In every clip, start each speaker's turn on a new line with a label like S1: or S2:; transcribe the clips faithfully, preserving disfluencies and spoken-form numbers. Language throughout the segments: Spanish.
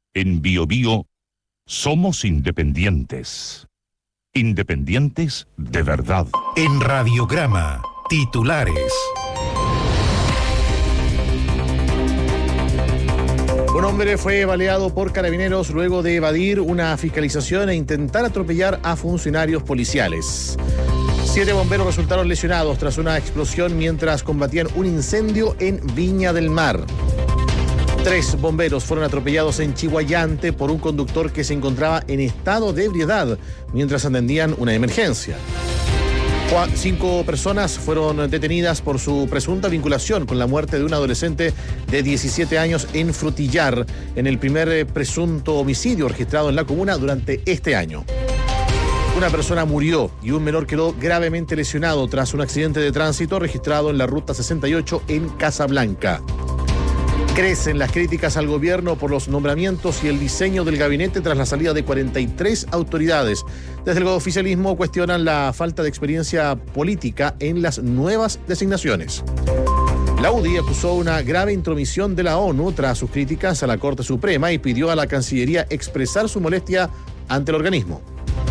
S1: En Bio Bio somos independientes. Independientes de verdad.
S2: En Radiograma, titulares.
S3: Un hombre fue baleado por carabineros luego de evadir una fiscalización e intentar atropellar a funcionarios policiales. Siete bomberos resultaron lesionados tras una explosión mientras combatían un incendio en Viña del Mar. Tres bomberos fueron atropellados en Chihuayante por un conductor que se encontraba en estado de ebriedad mientras atendían una emergencia. Cinco personas fueron detenidas por su presunta vinculación con la muerte de un adolescente de diecisiete años en Frutillar, en el primer presunto homicidio registrado en la comuna durante este año. Una persona murió y un menor quedó gravemente lesionado tras un accidente de tránsito registrado en la ruta sesenta y ocho en Casablanca. Crecen las críticas al gobierno por los nombramientos y el diseño del gabinete tras la salida de cuarenta y tres autoridades. Desde el oficialismo cuestionan la falta de experiencia política en las nuevas designaciones. La U D I acusó una grave intromisión de la ONU tras sus críticas a la Corte Suprema y pidió a la Cancillería expresar su molestia ante el organismo.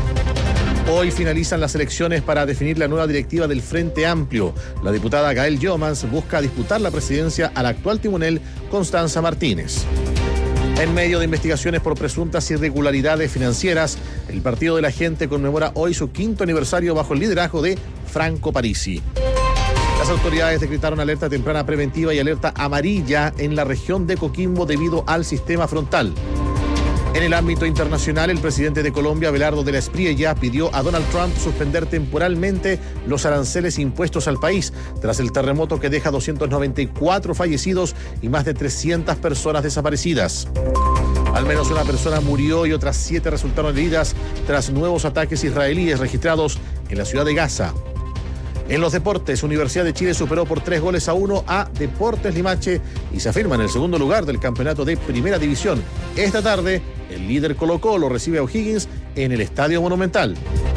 S3: Hoy finalizan las elecciones para definir la nueva directiva del Frente Amplio. La diputada Gael Yomans busca disputar la presidencia al actual timonel Constanza Martínez. En medio de investigaciones por presuntas irregularidades financieras, el Partido de la Gente conmemora hoy su quinto aniversario bajo el liderazgo de Franco Parisi. Las autoridades decretaron alerta temprana preventiva y alerta amarilla en la región de Coquimbo debido al sistema frontal. En el ámbito internacional, el presidente de Colombia, Abelardo de la Espriella, pidió a Donald Trump suspender temporalmente los aranceles impuestos al país tras el terremoto que deja doscientos noventa y cuatro fallecidos y más de trescientas personas desaparecidas. Al menos una persona murió y otras siete resultaron heridas tras nuevos ataques israelíes registrados en la ciudad de Gaza. En los deportes, Universidad de Chile superó por tres goles a uno a Deportes Limache y se afirma en el segundo lugar del campeonato de Primera División. Esta tarde, el líder Colo-Colo recibe a O'Higgins en el Estadio Monumental.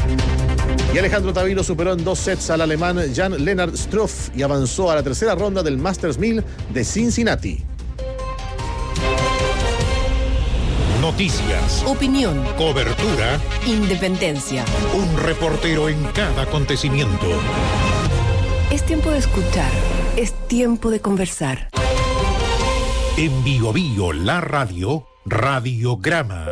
S3: Y Alejandro Tavilo superó en dos sets al alemán Jan-Lennard Struff y avanzó a la tercera ronda del Masters mil de Cincinnati.
S2: Noticias,
S4: opinión,
S2: cobertura,
S4: independencia.
S2: Un reportero en cada acontecimiento.
S4: Es tiempo de escuchar, es tiempo de conversar.
S2: En Bio Bio, la radio, Radiograma.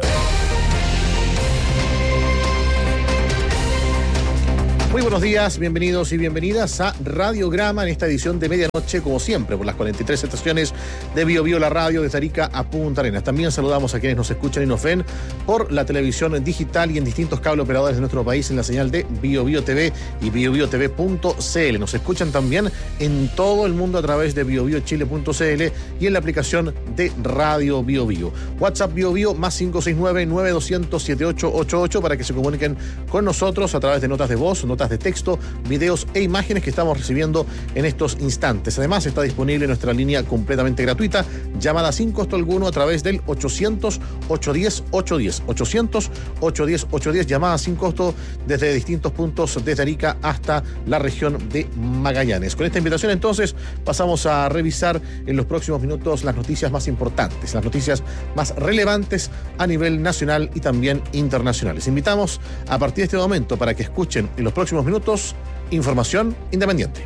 S3: Muy buenos días, bienvenidos y bienvenidas a Radiograma en esta edición de medianoche, como siempre, por las cuarenta y tres estaciones de Bio Bio, la radio, de Arica a Punta Arenas. También saludamos a quienes nos escuchan y nos ven por la televisión digital y en distintos cable operadores de nuestro país en la señal de Bio Bio T V y bio bio t v punto c l. Nos escuchan también en todo el mundo a través de bio bio chile punto c l y en la aplicación de Radio Bio Bio. WhatsApp Bio Bio más cinco seis nueve, nueve dos cero cero, siete ocho ocho ocho para que se comuniquen con nosotros a través de notas de voz, notas de texto, videos e imágenes que estamos recibiendo en estos instantes. Además, está disponible nuestra línea completamente gratuita, llamada sin costo alguno a través del ochocientos, ochocientos diez, ochocientos diez. ochocientos, ochocientos diez, ochocientos diez, llamada sin costo desde distintos puntos, desde Arica hasta la región de Magallanes. Con esta invitación, entonces, pasamos a revisar en los próximos minutos las noticias más importantes, las noticias más relevantes a nivel nacional y también internacional. Les invitamos a partir de este momento para que escuchen en los próximos minutos información independiente.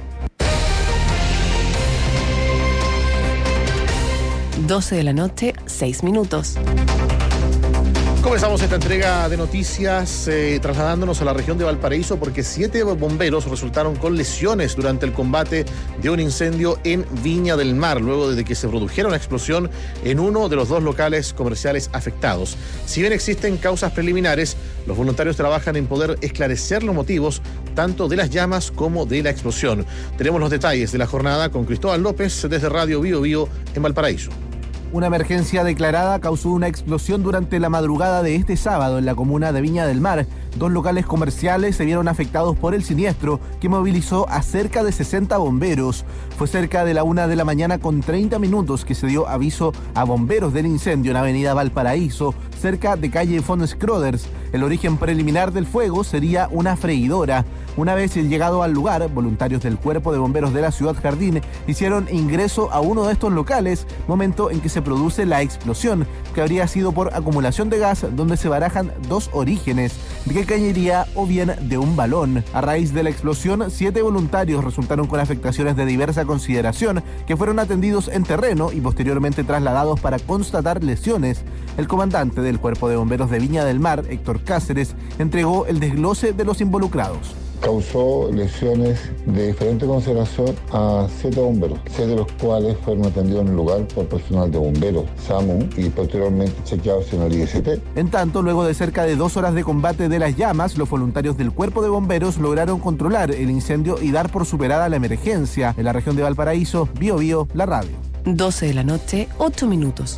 S4: doce de la noche, seis minutos.
S3: Comenzamos esta entrega de noticias eh, trasladándonos a la región de Valparaíso porque siete bomberos resultaron con lesiones durante el combate de un incendio en Viña del Mar, luego de que se produjera una explosión en uno de los dos locales comerciales afectados. Si bien existen causas preliminares, los voluntarios trabajan en poder esclarecer los motivos tanto de las llamas como de la explosión. Tenemos los detalles de la jornada con Cristóbal López desde Radio Bio Bio en Valparaíso.
S5: Una emergencia declarada causó una explosión durante la madrugada de este sábado en la comuna de Viña del Mar. Dos locales comerciales se vieron afectados por el siniestro que movilizó a cerca de sesenta bomberos. Fue cerca de la una de la mañana con treinta minutos que se dio aviso a bomberos del incendio en Avenida Valparaíso, cerca de calle von Scroders. El origen preliminar del fuego sería una freidora. Una vez llegado al lugar, voluntarios del Cuerpo de Bomberos de la Ciudad Jardín hicieron ingreso a uno de estos locales, momento en que se produce la explosión, que habría sido por acumulación de gas, donde se barajan dos orígenes, de que cañería o bien de un balón. A raíz de la explosión, siete voluntarios resultaron con afectaciones de diversa consideración, que fueron atendidos en terreno y posteriormente trasladados para constatar lesiones. El comandante del Cuerpo de Bomberos de Viña del Mar, Héctor Cáceres, entregó el desglose de los involucrados.
S6: Causó lesiones de diferente consideración a siete bomberos, siete de los cuales fueron atendidos en el lugar por personal de bomberos, SAMU, y posteriormente chequeados en el I S P.
S5: En tanto, luego de cerca de dos horas de combate de las llamas, los voluntarios del Cuerpo de Bomberos lograron controlar el incendio y dar por superada la emergencia. En la región de Valparaíso, Bio Bio, la radio.
S4: doce de la noche, ocho minutos.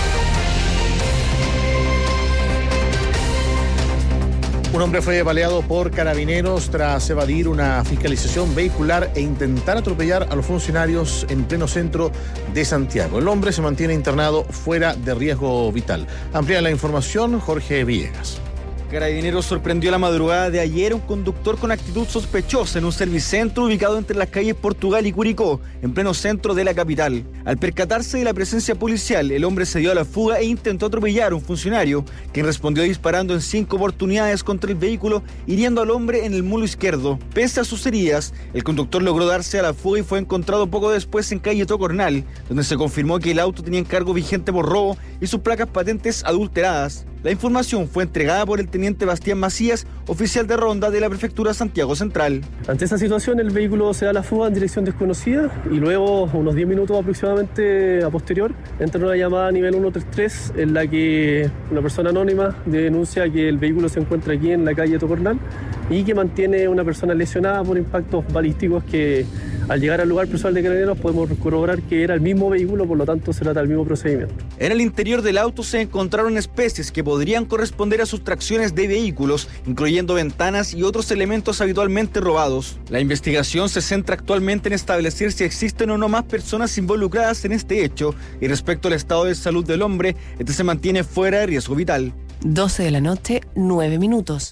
S3: Un hombre fue baleado por carabineros tras evadir una fiscalización vehicular e intentar atropellar a los funcionarios en pleno centro de Santiago. El hombre se mantiene internado fuera de riesgo vital. Amplía la información Jorge Villegas.
S7: Carabineros sorprendió la madrugada de ayer a un conductor con actitud sospechosa en un servicentro ubicado entre las calles Portugal y Curicó, en pleno centro de la capital. Al percatarse de la presencia policial, el hombre se dio a la fuga e intentó atropellar a un funcionario, quien respondió disparando en cinco oportunidades contra el vehículo, hiriendo al hombre en el mulo izquierdo. Pese a sus heridas, el conductor logró darse a la fuga y fue encontrado poco después en calle Tocornal, donde se confirmó que el auto tenía encargo vigente por robo y sus placas patentes adulteradas. La información fue entregada por el teniente Bastián Macías, oficial de ronda de la Prefectura Santiago Central.
S8: Ante esa situación, el vehículo se da la fuga en dirección desconocida y luego, unos diez minutos aproximadamente a posterior, entra una llamada a nivel ciento treinta y tres en la que una persona anónima denuncia que el vehículo se encuentra aquí en la calle Tocornal y que mantiene una persona lesionada por impactos balísticos que, al llegar al lugar personal de Carabineros, podemos corroborar que era el mismo vehículo, por lo tanto se trata del mismo procedimiento.
S7: En el interior del auto se encontraron especies que podrían corresponder a sustracciones de vehículos, incluyendo ventanas y otros elementos habitualmente robados. La investigación se centra actualmente en establecer si existen o no más personas involucradas en este hecho, y respecto al estado de salud del hombre, este se mantiene fuera de riesgo vital.
S4: doce de la noche, nueve minutos.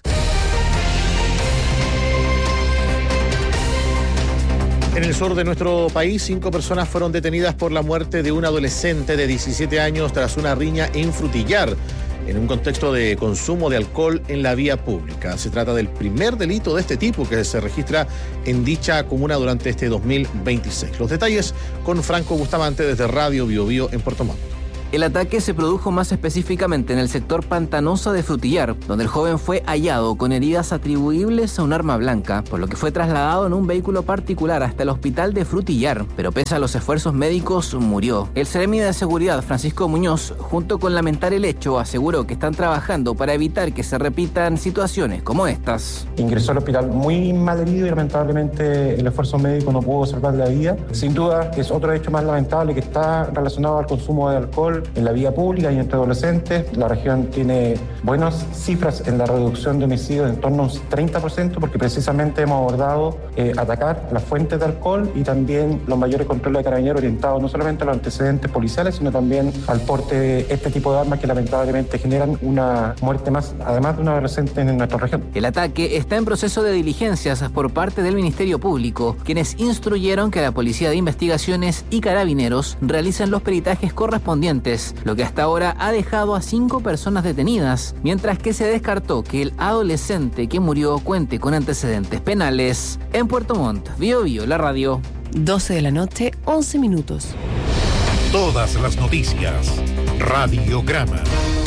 S3: En el sur de nuestro país, cinco personas fueron detenidas por la muerte de un adolescente de diecisiete años tras una riña en Frutillar, en un contexto de consumo de alcohol en la vía pública. Se trata del primer delito de este tipo que se registra en dicha comuna durante este dos mil veintiséis. Los detalles con Franco Bustamante desde Radio Bio Bio en Puerto Montt.
S9: El ataque se produjo más específicamente en el sector Pantanosa de Frutillar, donde el joven fue hallado con heridas atribuibles a un arma blanca, por lo que fue trasladado en un vehículo particular hasta el hospital de Frutillar, pero pese a los esfuerzos médicos, murió. El seremi de Seguridad, Francisco Muñoz, junto con lamentar el hecho, aseguró que están trabajando para evitar que se repitan situaciones como estas.
S10: Ingresó al hospital muy mal herido y lamentablemente el esfuerzo médico no pudo salvar la vida. Sin duda es otro hecho más lamentable que está relacionado al consumo de alcohol en la vía pública y entre adolescentes. La región tiene buenas cifras en la reducción de homicidios en torno a un treinta por ciento, porque precisamente hemos abordado eh, atacar las fuentes de alcohol y también los mayores controles de Carabineros orientados no solamente a los antecedentes policiales, sino también al porte de este tipo de armas que lamentablemente generan una muerte más, además de un adolescente en nuestra región.
S9: El ataque está en proceso de diligencias por parte del Ministerio Público, quienes instruyeron que la Policía de Investigaciones y Carabineros realicen los peritajes correspondientes, lo que hasta ahora ha dejado a cinco personas detenidas, mientras que se descartó que el adolescente que murió cuente con antecedentes penales. En Puerto Montt, Bio Bio, la radio.
S4: doce de la noche, once minutos.
S2: Todas las noticias. Radiograma.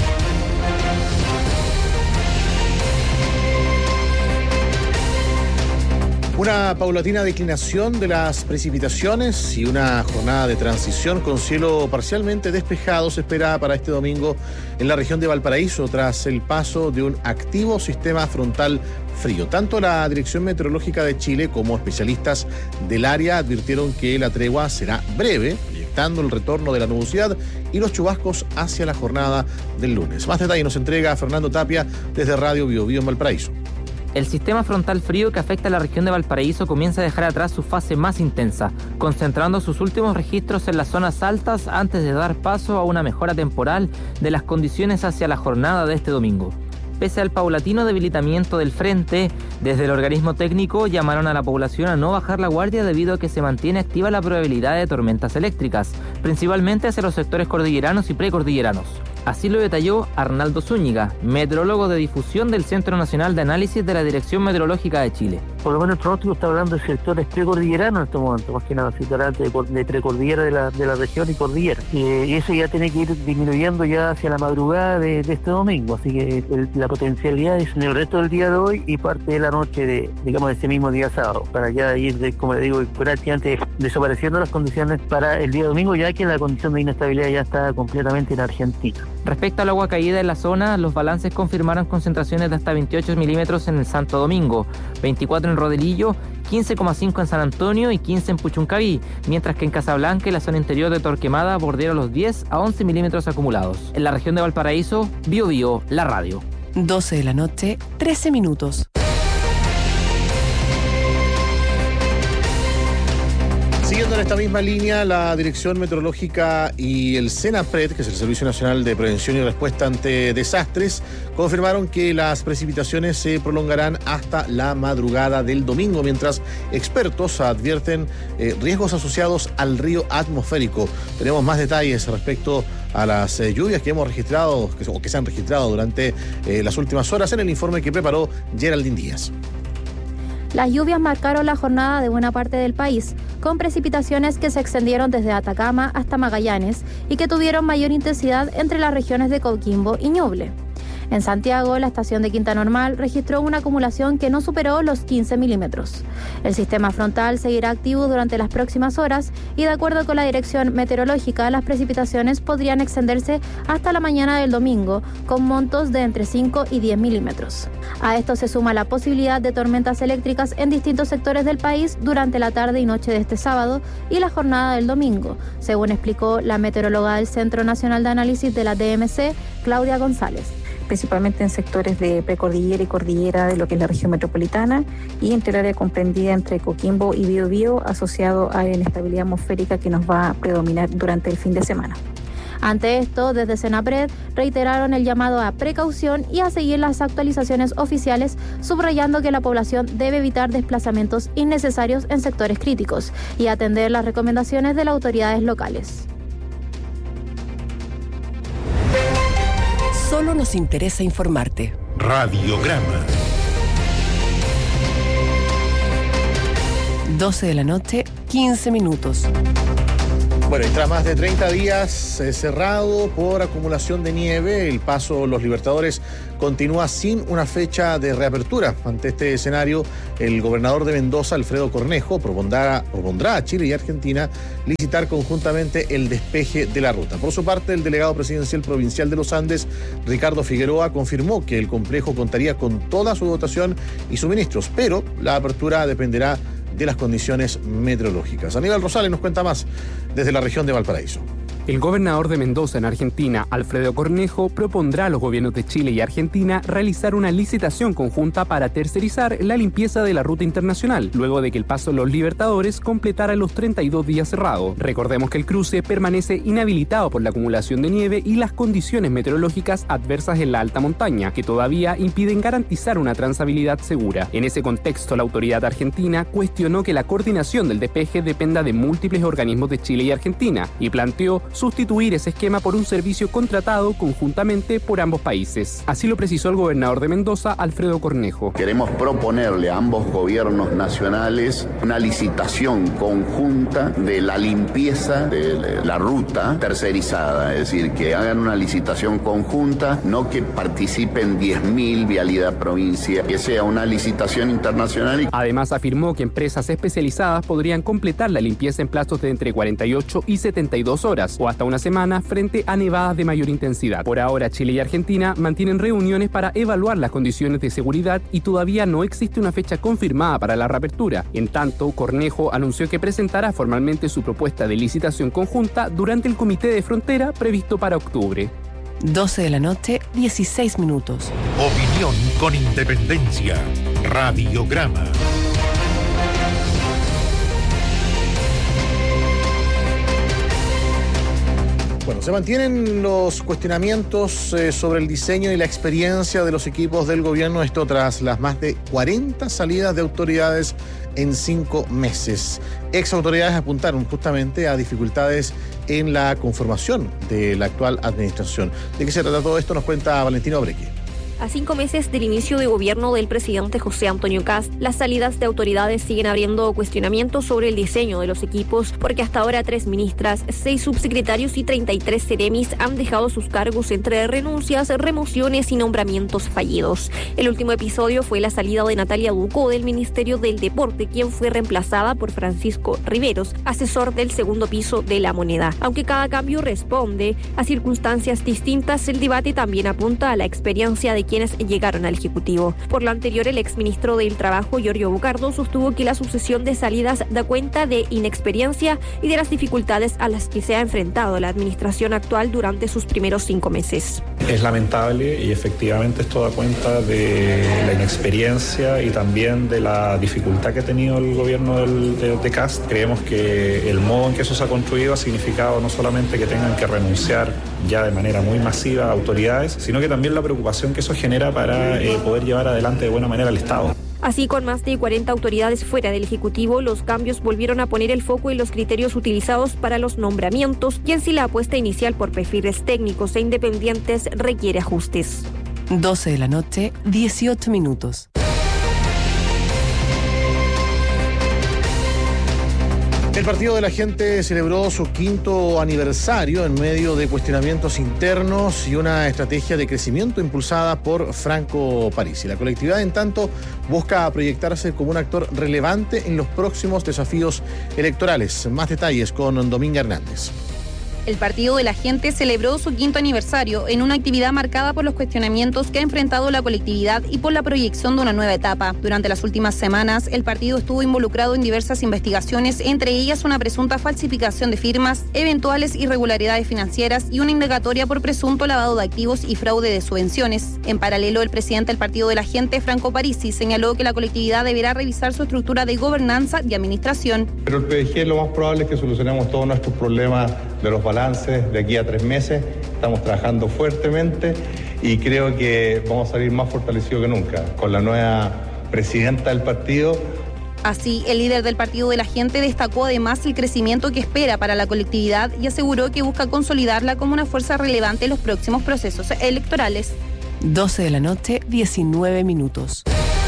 S3: Una paulatina declinación de las precipitaciones y una jornada de transición con cielo parcialmente despejado se espera para este domingo en la región de Valparaíso tras el paso de un activo sistema frontal frío. Tanto la Dirección Meteorológica de Chile como especialistas del área advirtieron que la tregua será breve, proyectando el retorno de la nubosidad y los chubascos hacia la jornada del lunes. Más detalles nos entrega Fernando Tapia desde Radio Bio Bio en Valparaíso.
S11: El sistema frontal frío que afecta a la región de Valparaíso comienza a dejar atrás su fase más intensa, concentrando sus últimos registros en las zonas altas antes de dar paso a una mejora temporal de las condiciones hacia la jornada de este domingo. pese al paulatino debilitamiento del frente. Desde el organismo técnico llamaron a la población a no bajar la guardia debido a que se mantiene activa la probabilidad de tormentas eléctricas, principalmente hacia los sectores cordilleranos y precordilleranos. Así lo detalló Arnaldo Zúñiga, meteorólogo de difusión del Centro Nacional de Análisis de la Dirección Meteorológica de Chile.
S12: Por lo menos el pronóstico está hablando de sectores precordilleranos en este momento, más que nada, de, de precordillera de la, de la región y cordillera. Eh, y eso ya tiene que ir disminuyendo ya hacia la madrugada de, de este domingo, así que el, la potencialidad es en el resto del día de hoy y parte de la noche de, digamos, de ese mismo día sábado, para ya ir, de, como le digo, prácticamente desapareciendo las condiciones para el día domingo, ya que la condición de inestabilidad ya está completamente en Argentina.
S11: Respecto al agua caída en la zona, los balances confirmaron concentraciones de hasta veintiocho milímetros en el Santo Domingo, veinticuatro en Rodelillo, quince coma cinco en San Antonio y quince en Puchuncaví, mientras que en Casablanca y la zona interior de Torquemada bordearon los diez a once milímetros acumulados. En la región de Valparaíso, Bio Bio, la radio.
S4: doce de la noche, trece minutos.
S3: Siguiendo en esta misma línea, la Dirección Meteorológica y el SENAPRED, que es el Servicio Nacional de Prevención y Respuesta ante Desastres, confirmaron que las precipitaciones se prolongarán hasta la madrugada del domingo, mientras expertos advierten eh, riesgos asociados al río atmosférico. Tenemos más detalles respecto a las eh, lluvias que hemos registrado, que, o que se han registrado durante eh, las últimas horas en el informe que preparó Geraldine Díaz.
S13: Las lluvias marcaron la jornada de buena parte del país, con precipitaciones que se extendieron desde Atacama hasta Magallanes y que tuvieron mayor intensidad entre las regiones de Coquimbo y Ñuble. En Santiago, la estación de Quinta Normal registró una acumulación que no superó los quince milímetros. El sistema frontal seguirá activo durante las próximas horas y, de acuerdo con la Dirección Meteorológica, las precipitaciones podrían extenderse hasta la mañana del domingo, con montos de entre cinco y diez milímetros. A esto se suma la posibilidad de tormentas eléctricas en distintos sectores del país durante la tarde y noche de este sábado y la jornada del domingo, según explicó la meteoróloga del Centro Nacional de Análisis de la D M C, Claudia González.
S14: Principalmente en sectores de precordillera y cordillera de lo que es la región metropolitana y entre el área comprendida entre Coquimbo y Biobío, asociado a la inestabilidad atmosférica que nos va a predominar durante el fin de semana.
S13: Ante esto, desde SENAPRED reiteraron el llamado a precaución y a seguir las actualizaciones oficiales, subrayando que la población debe evitar desplazamientos innecesarios en sectores críticos y atender las recomendaciones de las autoridades locales.
S4: Solo nos interesa informarte.
S2: Radiograma.
S4: doce de la noche, quince minutos.
S3: Bueno, y tras más de treinta días eh, cerrado por acumulación de nieve, el paso Los Libertadores continúa sin una fecha de reapertura. Ante este escenario, el gobernador de Mendoza, Alfredo Cornejo, propondrá, propondrá a Chile y Argentina licitar conjuntamente el despeje de la ruta. Por su parte, el delegado presidencial provincial de los Andes, Ricardo Figueroa, confirmó que el complejo contaría con toda su dotación y suministros, pero la apertura dependerá de las condiciones meteorológicas. Aníbal Rosales nos cuenta más desde la región de Valparaíso.
S15: El gobernador de Mendoza, en Argentina, Alfredo Cornejo, propondrá a los gobiernos de Chile y Argentina realizar una licitación conjunta para tercerizar la limpieza de la ruta internacional, luego de que el paso Los Libertadores completara los treinta y dos días cerrado. Recordemos que el cruce permanece inhabilitado por la acumulación de nieve y las condiciones meteorológicas adversas en la alta montaña, que todavía impiden garantizar una transabilidad segura. En ese contexto, la autoridad argentina cuestionó que la coordinación del despeje dependa de múltiples organismos de Chile y Argentina y planteó sustituir ese esquema por un servicio contratado conjuntamente por ambos países. Así lo precisó el gobernador de Mendoza, Alfredo Cornejo.
S16: Queremos proponerle a ambos gobiernos nacionales una licitación conjunta de la limpieza de la ruta tercerizada, es decir, que hagan una licitación conjunta, no que participen diez mil Vialidad Provincia, que sea una licitación internacional.
S15: Además, afirmó que empresas especializadas podrían completar la limpieza en plazos de entre cuarenta y ocho y setenta y dos horas, o hasta una semana frente a nevadas de mayor intensidad. Por ahora, Chile y Argentina mantienen reuniones para evaluar las condiciones de seguridad y todavía no existe una fecha confirmada para la reapertura. En tanto, Cornejo anunció que presentará formalmente su propuesta de licitación conjunta durante el Comité de Frontera previsto para octubre.
S4: doce de la noche, dieciséis minutos.
S2: Opinión con independencia. Radiograma.
S3: Bueno, se mantienen los cuestionamientos eh, sobre el diseño y la experiencia de los equipos del gobierno, esto tras las más de cuarenta salidas de autoridades en cinco meses. Ex autoridades apuntaron justamente a dificultades en la conformación de la actual administración. ¿De qué se trata todo esto? Nos cuenta Valentina Obrequi.
S17: A cinco meses del inicio de gobierno del presidente José Antonio Kast, las salidas de autoridades siguen abriendo cuestionamientos sobre el diseño de los equipos, porque hasta ahora tres ministras, seis subsecretarios y treinta y tres seremis han dejado sus cargos entre renuncias, remociones y nombramientos fallidos. El último episodio fue la salida de Natalia Ducó del Ministerio del Deporte, quien fue reemplazada por Francisco Riveros, asesor del segundo piso de La Moneda. Aunque cada cambio responde a circunstancias distintas, el debate también apunta a la experiencia de quienes llegaron al Ejecutivo. Por lo anterior, el exministro del Trabajo, Giorgio Bucardo, sostuvo que la sucesión de salidas da cuenta de inexperiencia y de las dificultades a las que se ha enfrentado la administración actual durante sus primeros cinco meses.
S18: Es lamentable y efectivamente esto da cuenta de la inexperiencia y también de la dificultad que ha tenido el gobierno del, de, de Kast. Creemos que el modo en que eso se ha construido ha significado no solamente que tengan que renunciar ya de manera muy masiva a autoridades, sino que también la preocupación que eso genera para eh, poder llevar adelante de buena manera al Estado.
S17: Así, con más de cuarenta autoridades fuera del Ejecutivo, los cambios volvieron a poner el foco en los criterios utilizados para los nombramientos y en si la apuesta inicial por perfiles técnicos e independientes requiere ajustes.
S4: doce de la noche, dieciocho minutos.
S3: El Partido de la Gente celebró su quinto aniversario en medio de cuestionamientos internos y una estrategia de crecimiento impulsada por Franco Parisi. La colectividad, en tanto, busca proyectarse como un actor relevante en los próximos desafíos electorales. Más detalles con Dominga Hernández.
S19: El Partido de la Gente celebró su quinto aniversario en una actividad marcada por los cuestionamientos que ha enfrentado la colectividad y por la proyección de una nueva etapa. Durante las últimas semanas, el partido estuvo involucrado en diversas investigaciones, entre ellas una presunta falsificación de firmas, eventuales irregularidades financieras y una indagatoria por presunto lavado de activos y fraude de subvenciones. En paralelo, el presidente del Partido de la Gente, Franco Parisi, señaló que la colectividad deberá revisar su estructura de gobernanza y administración.
S20: Pero el P D G lo más probable es que solucionemos todos nuestros problemas de los balances de aquí a tres meses. Estamos trabajando fuertemente y creo que vamos a salir más fortalecidos que nunca con la nueva presidenta del partido.
S19: Así, el líder del Partido de la Gente destacó además el crecimiento que espera para la colectividad y aseguró que busca consolidarla como una fuerza relevante en los próximos procesos electorales.
S4: doce de la noche, diecinueve minutos.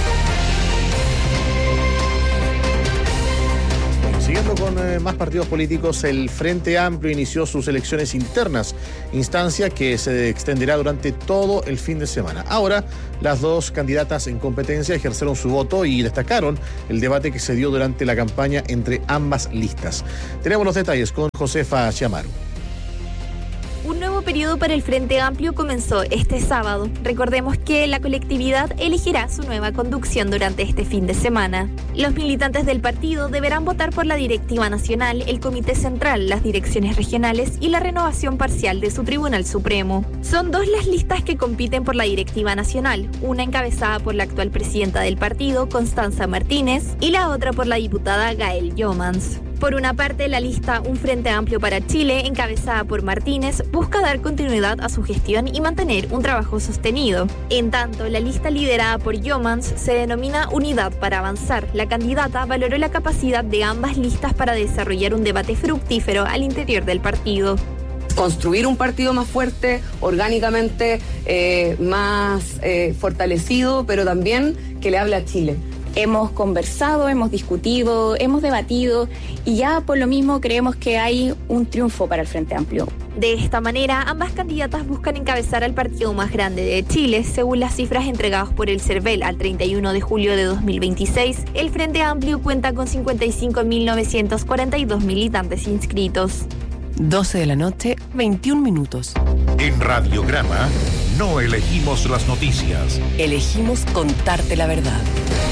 S3: Siguiendo con eh, más partidos políticos, el Frente Amplio inició sus elecciones internas, instancia que se extenderá durante todo el fin de semana. Ahora, las dos candidatas en competencia ejercieron su voto y destacaron el debate que se dio durante la campaña entre ambas listas. Tenemos los detalles con Josefa Chiamaru.
S17: Un nuevo periodo para el Frente Amplio comenzó este sábado. Recordemos que la colectividad elegirá su nueva conducción durante este fin de semana. Los militantes del partido deberán votar por la directiva nacional, el comité central, las direcciones regionales y la renovación parcial de su Tribunal Supremo. Son dos las listas que compiten por la directiva nacional, una encabezada por la actual presidenta del partido, Constanza Martínez, y la otra por la diputada Gael Jomans. Por una parte, la lista Un Frente Amplio para Chile, encabezada por Martínez, busca dar continuidad a su gestión y mantener un trabajo sostenido. En tanto, la lista liderada por Jomans se denomina Unidad para Avanzar. La candidata valoró la capacidad de ambas listas para desarrollar un debate fructífero al interior del partido.
S21: Construir un partido más fuerte, orgánicamente eh, más eh, fortalecido, pero también que le hable a Chile.
S22: Hemos conversado, hemos discutido, hemos debatido y ya por lo mismo creemos que hay un triunfo para el Frente Amplio.
S17: De esta manera, ambas candidatas buscan encabezar al partido más grande de Chile. Según las cifras entregadas por el CERVEL al treinta y uno de julio de dos mil veintiséis, el Frente Amplio cuenta con cincuenta y cinco mil novecientos cuarenta y dos militantes inscritos.
S4: doce de la noche, veintiún minutos.
S2: En Radiograma no elegimos las noticias.
S4: Elegimos contarte la verdad.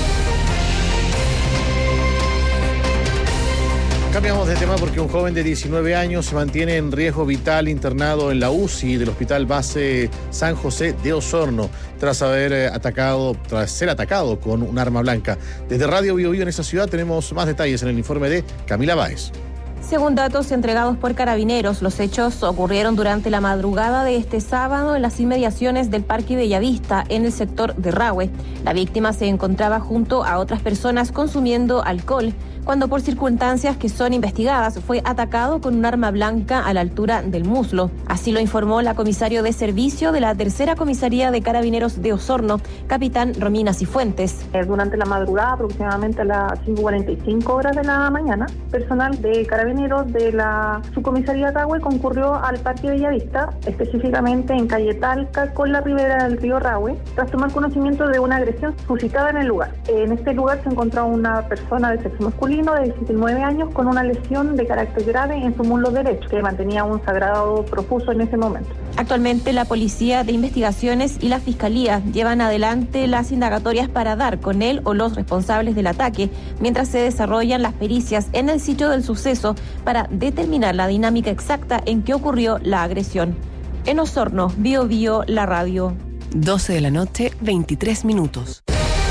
S3: Cambiamos de tema porque un joven de diecinueve años se mantiene en riesgo vital internado en la U C I del Hospital Base San José de Osorno tras haber atacado, tras ser atacado con un arma blanca. Desde Radio Bio Bio en esa ciudad tenemos más detalles en el informe de Camila Báez.
S1: Según datos entregados por Carabineros, los hechos ocurrieron durante la madrugada de este sábado en las inmediaciones del Parque Bellavista, en el sector de Rahue. La víctima se encontraba junto a otras personas consumiendo alcohol, cuando por circunstancias que son investigadas fue atacado con un arma blanca a la altura del muslo. Así lo informó la comisario de servicio de la tercera comisaría de Carabineros de Osorno, capitán Romina Cifuentes.
S6: Durante la madrugada, aproximadamente a las cinco cuarenta y cinco horas de la mañana, personal de Carabineros de la subcomisaría Rahue concurrió al Parque Bellavista, específicamente en calle Talca con la ribera del río Rahue, tras tomar conocimiento de una agresión suscitada en el lugar. En este lugar se encontraba una persona de sexo masculino de diecinueve años con una lesión de carácter grave en su muslo derecho, que mantenía un sangrado profuso en ese momento.
S1: Actualmente la Policía de Investigaciones y la Fiscalía llevan adelante las indagatorias para dar con él o los responsables del ataque, mientras se desarrollan las pericias en el sitio del suceso para determinar la dinámica exacta en que ocurrió la agresión. En Osorno, Bio Bio, la radio.
S4: doce de la noche, veintitrés minutos.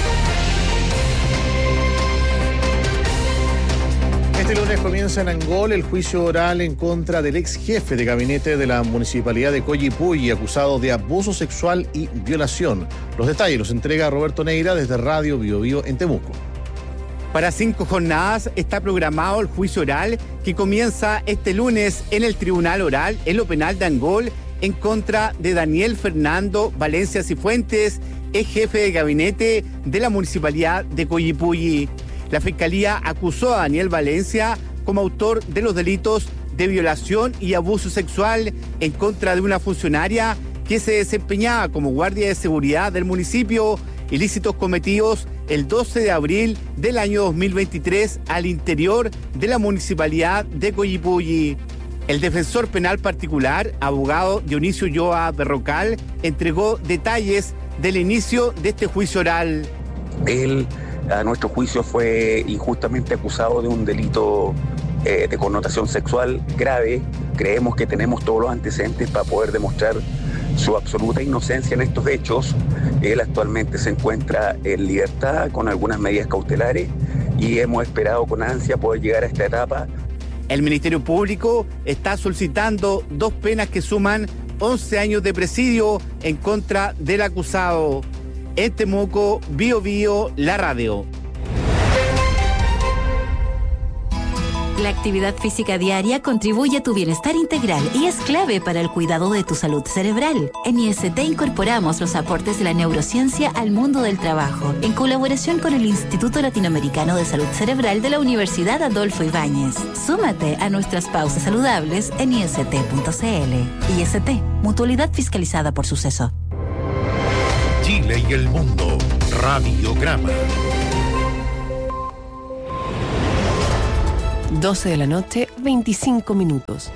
S3: Este lunes comienza en Angol el juicio oral en contra del ex jefe de gabinete de la municipalidad de Coyipulli, acusado de abuso sexual y violación. Los detalles los entrega Roberto Neira desde Radio Bio Bio en Temuco.
S23: Para cinco jornadas está programado el juicio oral que comienza este lunes en el Tribunal Oral en lo penal de Angol en contra de Daniel Fernando Valencia Cifuentes, ex jefe de gabinete de la municipalidad de Coyipulli. La Fiscalía acusó a Daniel Valencia como autor de los delitos de violación y abuso sexual en contra de una funcionaria que se desempeñaba como guardia de seguridad del municipio, ilícitos cometidos el doce de abril del año dos mil veintitrés al interior de la municipalidad de Coyipulli. El defensor penal particular, abogado Dionisio Ulloa Berrocal, entregó detalles del inicio de este juicio oral.
S24: Él, a nuestro juicio, fue injustamente acusado de un delito eh, de connotación sexual grave. Creemos que tenemos todos los antecedentes para poder demostrar su absoluta inocencia en estos hechos. Él actualmente se encuentra en libertad con algunas medidas cautelares y hemos esperado con ansia poder llegar a esta etapa.
S23: El Ministerio Público está solicitando dos penas que suman once años de presidio en contra del acusado. En Temuco, Bio Bio, la radio.
S25: La actividad física diaria contribuye a tu bienestar integral y es clave para el cuidado de tu salud cerebral. En I S T incorporamos los aportes de la neurociencia al mundo del trabajo, en colaboración con el Instituto Latinoamericano de Salud Cerebral de la Universidad Adolfo Ibáñez. Súmate a nuestras pausas saludables en I S T punto C L. I S T, mutualidad fiscalizada por Suceso.
S2: Chile y el mundo, Radiograma.
S4: doce de la noche, veinticinco minutos.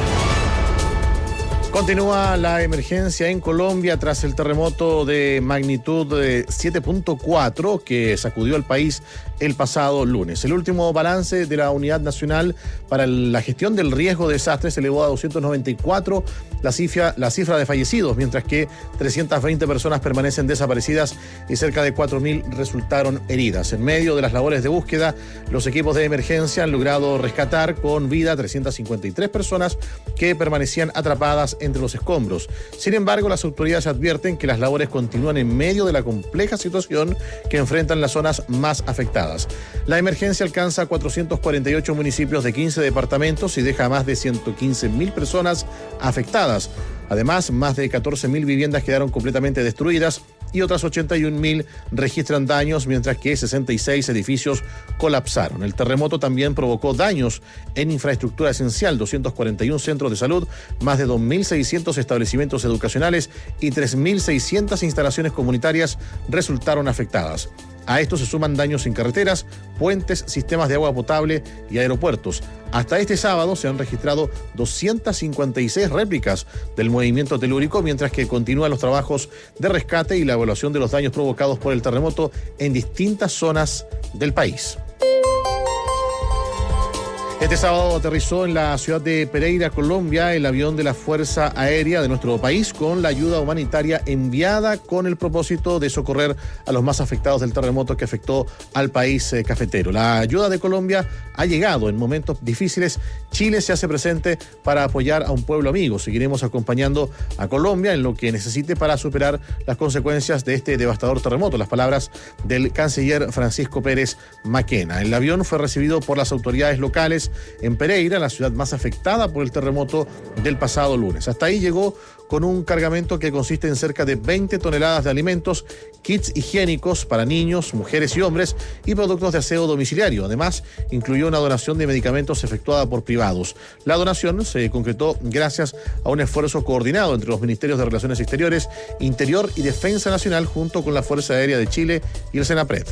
S3: Continúa la emergencia en Colombia tras el terremoto de magnitud de siete punto cuatro que sacudió al país el pasado lunes. El último balance de la Unidad Nacional para la Gestión del Riesgo de Desastres se elevó a doscientos noventa y cuatro la cifra, la cifra de fallecidos, mientras que trescientas veinte personas permanecen desaparecidas y cerca de cuatro mil resultaron heridas. En medio de las labores de búsqueda, los equipos de emergencia han logrado rescatar con vida trescientas cincuenta y tres personas que permanecían atrapadas entre los escombros. Sin embargo, las autoridades advierten que las labores continúan en medio de la compleja situación que enfrentan las zonas más afectadas. La emergencia alcanza cuatrocientos cuarenta y ocho municipios de quince departamentos y deja a más de ciento quince mil personas afectadas. Además, más de catorce mil viviendas quedaron completamente destruidas y otras ochenta y un mil registran daños, mientras que sesenta y seis edificios colapsaron. El terremoto también provocó daños en infraestructura esencial, doscientos cuarenta y uno centros de salud, más de dos mil seiscientos establecimientos educacionales y tres mil seiscientas instalaciones comunitarias resultaron afectadas. A esto se suman daños en carreteras, puentes, sistemas de agua potable y aeropuertos. Hasta este sábado se han registrado doscientas cincuenta y seis réplicas del movimiento telúrico, mientras que continúan los trabajos de rescate y la evaluación de los daños provocados por el terremoto en distintas zonas del país. Este Este sábado aterrizó en la ciudad de Pereira, Colombia, el avión de la Fuerza Aérea de nuestro país con la ayuda humanitaria enviada con el propósito de socorrer a los más afectados del terremoto que afectó al país eh, cafetero. La ayuda de Colombia ha llegado en momentos difíciles. Chile se hace presente para apoyar a un pueblo amigo. Seguiremos acompañando a Colombia en lo que necesite para superar las consecuencias de este devastador terremoto. Las palabras del canciller Francisco Pérez Maquena. El avión fue recibido por las autoridades locales en Pereira, la ciudad más afectada por el terremoto del pasado lunes. Hasta ahí llegó con un cargamento que consiste en cerca de veinte toneladas de alimentos, kits higiénicos para niños, mujeres y hombres y productos de aseo domiciliario. Además, incluyó una donación de medicamentos efectuada por privados. La donación se concretó gracias a un esfuerzo coordinado entre los Ministerios de Relaciones Exteriores, Interior y Defensa Nacional junto con la Fuerza Aérea de Chile y el Senapred.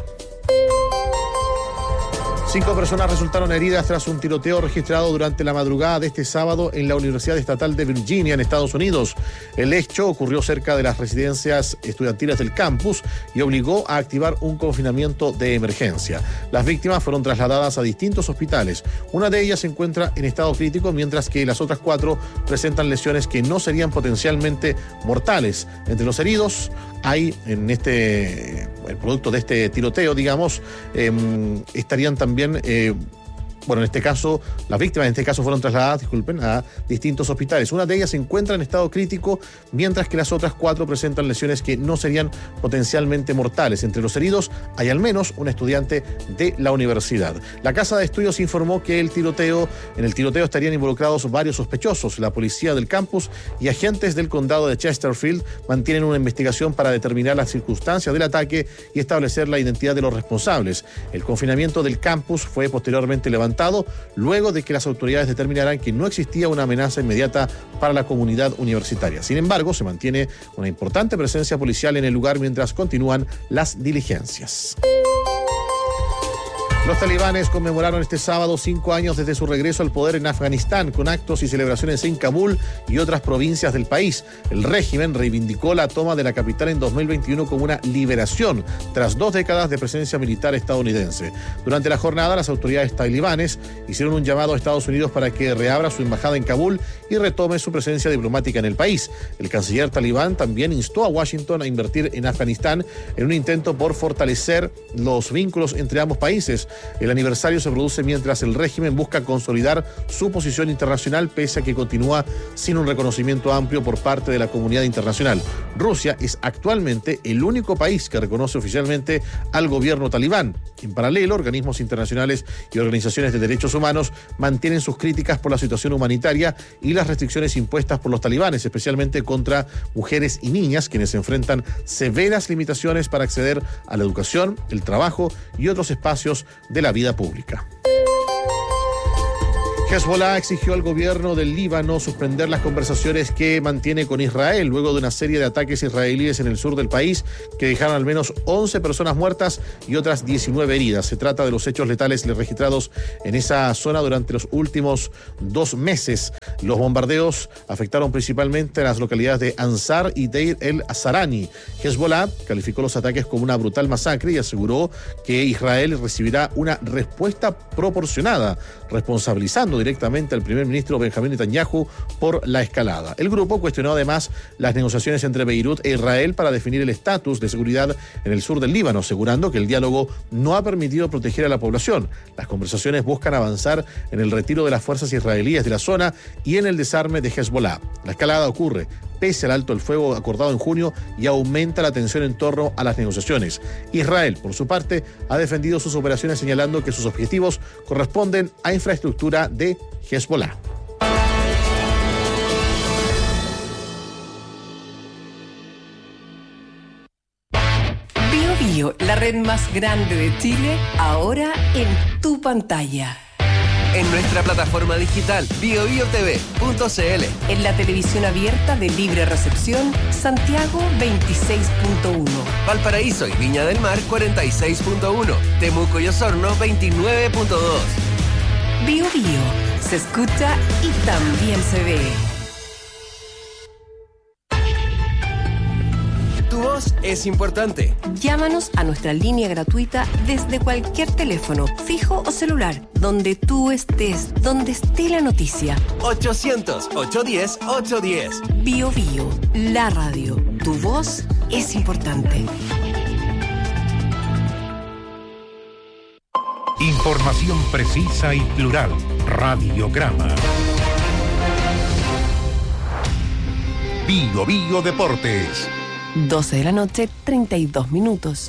S3: Cinco personas resultaron heridas tras un tiroteo registrado durante la madrugada de este sábado en la Universidad Estatal de Virginia, en Estados Unidos. El hecho ocurrió cerca de las residencias estudiantiles del campus y obligó a activar un confinamiento de emergencia. Las víctimas fueron trasladadas a distintos hospitales. Una de ellas se encuentra en estado crítico, mientras que las otras cuatro presentan lesiones que no serían potencialmente mortales. Entre los heridos hay en este, el producto de este tiroteo, digamos, eh, estarían también, eh, bueno, en este caso, las víctimas en este caso fueron trasladadas, disculpen, a distintos hospitales. Una de ellas se encuentra en estado crítico, mientras que las otras cuatro presentan lesiones que no serían potencialmente mortales. Entre los heridos hay al menos un estudiante de la universidad. La Casa de Estudios informó que el tiroteo, en el tiroteo estarían involucrados varios sospechosos. La policía del campus y agentes del condado de Chesterfield mantienen una investigación para determinar las circunstancias del ataque y establecer la identidad de los responsables. El confinamiento del campus fue posteriormente levantado luego de que las autoridades determinaran que no existía una amenaza inmediata para la comunidad universitaria. Sin embargo, se mantiene una importante presencia policial en el lugar mientras continúan las diligencias. Los talibanes conmemoraron este sábado cinco años desde su regreso al poder en Afganistán, con actos y celebraciones en Kabul y otras provincias del país. El régimen reivindicó la toma de la capital en dos mil veintiuno como una liberación, tras dos décadas de presencia militar estadounidense. Durante la jornada, las autoridades talibanes hicieron un llamado a Estados Unidos para que reabra su embajada en Kabul y retome su presencia diplomática en el país. El canciller talibán también instó a Washington a invertir en Afganistán en un intento por fortalecer los vínculos entre ambos países. El aniversario se produce mientras el régimen busca consolidar su posición internacional, pese a que continúa sin un reconocimiento amplio por parte de la comunidad internacional. Rusia es actualmente el único país que reconoce oficialmente al gobierno talibán. En paralelo, organismos internacionales y organizaciones de derechos humanos mantienen sus críticas por la situación humanitaria y las restricciones impuestas por los talibanes, especialmente contra mujeres y niñas, quienes enfrentan severas limitaciones para acceder a la educación, el trabajo y otros espacios de la vida pública. Hezbollah exigió al gobierno del Líbano suspender las conversaciones que mantiene con Israel luego de una serie de ataques israelíes en el sur del país que dejaron al menos once personas muertas y otras diecinueve heridas. Se trata de los hechos letales registrados en esa zona durante los últimos dos meses. Los bombardeos afectaron principalmente a las localidades de Ansar y Deir el-Azarani. Hezbollah calificó los ataques como una brutal masacre y aseguró que Israel recibirá una respuesta proporcionada, responsabilizando directamente al primer ministro Benjamín Netanyahu por la escalada. El grupo cuestionó además las negociaciones entre Beirut e Israel para definir el estatus de seguridad en el sur del Líbano, asegurando que el diálogo no ha permitido proteger a la población. Las conversaciones buscan avanzar en el retiro de las fuerzas israelíes de la zona y en el desarme de Hezbollah. La escalada ocurre pese al alto el fuego acordado en junio y aumenta la tensión en torno a las negociaciones. Israel, por su parte, ha defendido sus operaciones señalando que sus objetivos corresponden a infraestructura de Hezbollah.
S4: Bio Bio, la red más grande de Chile, ahora en tu pantalla.
S5: En nuestra plataforma digital bio bio t v punto c l.
S4: En la televisión abierta de libre recepción, Santiago veintiséis punto uno.
S5: Valparaíso y Viña del Mar cuarenta y seis punto uno. Temuco y Osorno veintinueve punto dos.
S4: Bio Bio, se escucha y también se ve.
S5: Tu voz voz es importante.
S4: Llámanos a nuestra línea gratuita desde cualquier teléfono, fijo o celular, donde tú estés, donde esté la noticia.
S5: ochocientos, ochocientos diez, ochocientos diez.
S4: Bio Bio, la radio. Tu voz es importante.
S2: Información precisa y plural. Radiograma. Bio Bio Deportes.
S4: doce de la noche, treinta y dos minutos.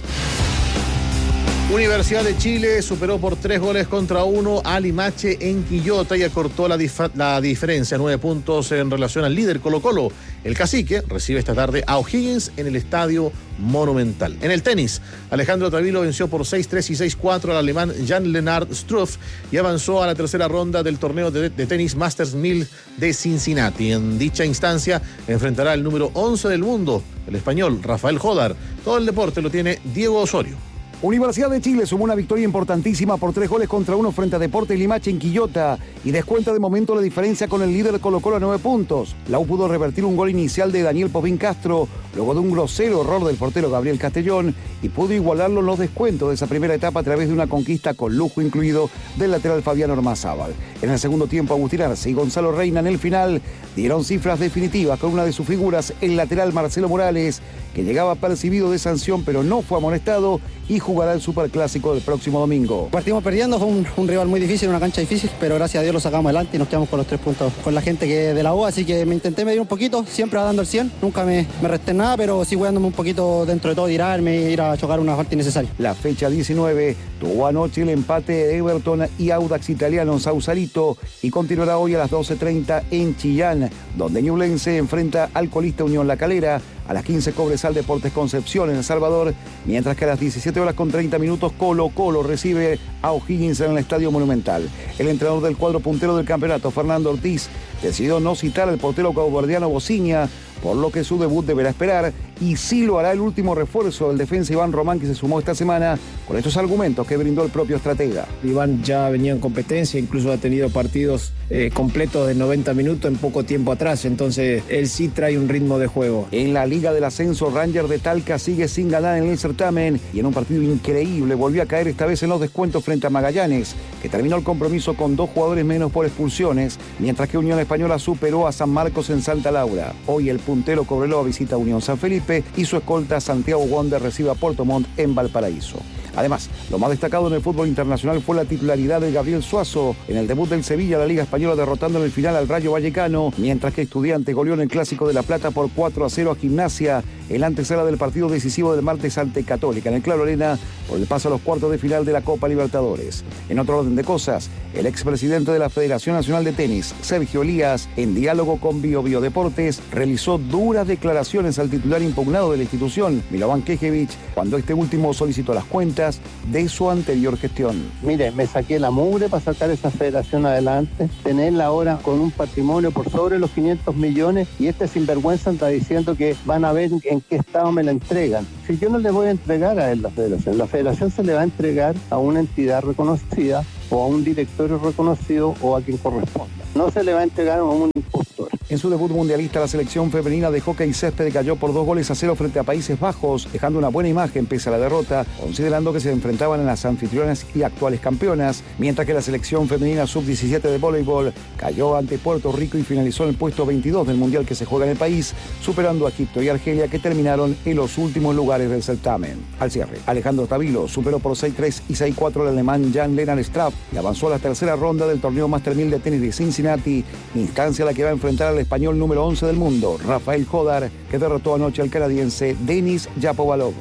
S3: Universidad de Chile superó por tres goles contra uno a Limache en Quillota y acortó la, dif- la diferencia, nueve puntos en relación al líder Colo-Colo. El Cacique recibe esta tarde a O'Higgins en el Estadio Monumental. En el tenis, Alejandro Tavilo venció por seis tres y seis cuatro al alemán Jan-Lennard Struff y avanzó a la tercera ronda del torneo de, de tenis Masters mil de Cincinnati. En dicha instancia enfrentará al número once del mundo, el español Rafael Jodar. Todo el deporte lo tiene Diego Osorio.
S7: Universidad de Chile sumó una victoria importantísima por tres goles contra uno frente a Deportes Limache en Quillota y descuenta de momento la diferencia con el líder Colo-Colo a nueve puntos. La U pudo revertir un gol inicial de Daniel Popín Castro luego de un grosero error del portero Gabriel Castellón y pudo igualarlo en los descuentos de esa primera etapa a través de una conquista con lujo incluido del lateral Fabián Ormazábal. En el segundo tiempo, Agustín Arce y Gonzalo Reina en el final dieron cifras definitivas con una de sus figuras, el lateral Marcelo Morales, que llegaba percibido de sanción pero no fue amonestado y jugará el Superclásico del próximo domingo.
S8: Partimos perdiendo, fue un, un rival muy difícil, una cancha difícil, pero gracias a Dios lo sacamos adelante y nos quedamos con los tres puntos con la gente que de la U, así que me intenté medir un poquito, siempre dando el cien, nunca me, me resté nada, pero sí cuidándome un poquito dentro de todo, tirarme, ir a chocar una falta innecesaria.
S7: La fecha diecinueve tuvo anoche el empate de Everton y Audax Italiano en Sausalito y continuará hoy a las doce treinta en Chillán, donde Ñublense enfrenta al colista Unión La Calera. A las quince Cobresal Deportes Concepción en El Salvador, mientras que a las diecisiete horas con treinta minutos Colo Colo recibe a O'Higgins en el Estadio Monumental. El entrenador del cuadro puntero del campeonato, Fernando Ortiz, decidió no citar al portero caboverdiano Bociña, por lo que su debut deberá esperar y sí lo hará el último refuerzo del defensa Iván Román, que se sumó esta semana con estos argumentos que brindó el propio estratega.
S9: Iván ya venía en competencia, incluso ha tenido partidos eh, completos de noventa minutos en poco tiempo atrás, entonces él sí trae un ritmo de juego.
S7: En la Liga del Ascenso, Ranger de Talca sigue sin ganar en el certamen y en un partido increíble volvió a caer esta vez en los descuentos frente a Magallanes, que terminó el compromiso con dos jugadores menos por expulsiones, mientras que Unión Española superó a San Marcos en Santa Laura. Hoy el puntero Cobreloa visita a Unión San Felipe y su escolta Santiago Wander recibe a Puerto Montt en Valparaíso. Además, lo más destacado en el fútbol internacional fue la titularidad de Gabriel Suazo en el debut del Sevilla, la Liga Española, derrotando en el final al Rayo Vallecano, mientras que Estudiantes goleó en el Clásico de La Plata por cuatro a cero a Gimnasia, el antesala del partido decisivo del martes ante Católica en el Claro Arena por el paso a los cuartos de final de la Copa Libertadores. En otro orden de cosas, el expresidente de la Federación Nacional de Tenis, Sergio Elías, en diálogo con Bio Bio Deportes, realizó duras declaraciones al titular impugnado de la institución, Milovan Kekevich, cuando este último solicitó las cuentas de su anterior gestión.
S10: Mire, me saqué la mugre para sacar esa federación adelante, tenerla ahora con un patrimonio por sobre los quinientos millones y este sinvergüenza está diciendo que van a ver en qué estado me la entregan. Si yo no le voy a entregar a él la federación, la federación se le va a entregar a una entidad reconocida o a un directorio reconocido o a quien corresponda. No se le va a entregar a un impostor.
S7: En su debut mundialista, la selección femenina de hockey césped cayó por dos goles a cero frente a Países Bajos, dejando una buena imagen pese a la derrota, considerando que se enfrentaban a las anfitrionas y actuales campeonas, mientras que la selección femenina sub diecisiete de voleibol cayó ante Puerto Rico y finalizó en el puesto veintidós del mundial que se juega en el país, superando a Egipto y Argelia, que terminaron en los últimos lugares del certamen. Al cierre, Alejandro Tavilo superó por seis tres y seis cuatro al alemán Jan-Lennard Struff y avanzó a la tercera ronda del torneo Master mil de tenis de Cincinnati, instancia a la que va a enfrentar al español número once del mundo, Rafael Jodar, que derrotó anoche al canadiense Denis Shapovalov.